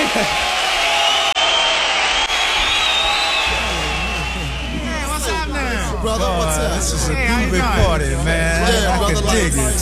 Hey, what's happening? Brother, what's up? This is a Hey, how you groovy doing? party, man. Yeah, I brother, can dig like- it.